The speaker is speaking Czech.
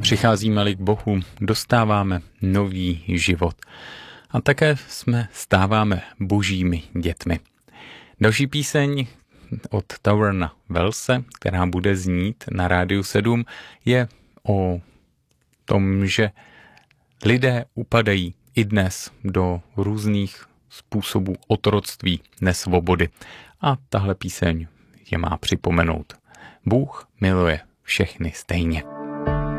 Přicházíme-li k Bohu, dostáváme nový život. A také stáváme božími dětmi. Další píseň od Taurena Wellse, která bude znít na Rádiu 7, je o tom, že lidé upadají i dnes do různých způsobů otroctví, nesvobody. A tahle píseň je má připomenout. Bůh miluje všechny stejně.